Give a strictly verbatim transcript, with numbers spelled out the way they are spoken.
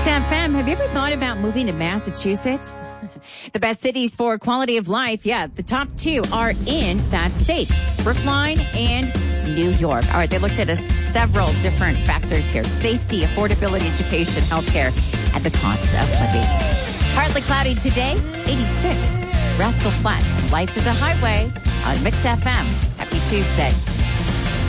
F M, have you ever thought about moving to Massachusetts? The best cities for quality of life, yeah, the top two are in that state, Brookline and New York. All right, they looked at a, several different factors here: safety, affordability, education, healthcare, and the cost of living. Partly cloudy today, eighty-six. Rascal Flats, life is a highway on Mix F M. Happy Tuesday.